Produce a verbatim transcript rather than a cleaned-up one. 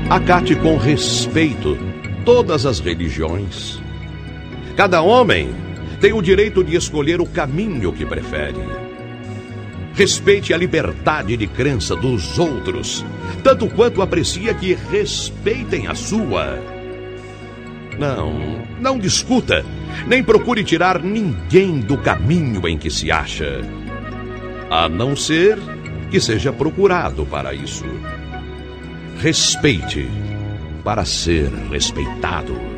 Acate com respeito todas as religiões. Cada homem tem o direito de escolher o caminho que prefere. Respeite a liberdade de crença dos outros, tanto quanto aprecia que respeitem a sua. Não, não discuta, nem procure tirar ninguém do caminho em que se acha, a não ser que seja procurado para isso. Respeite para ser respeitado.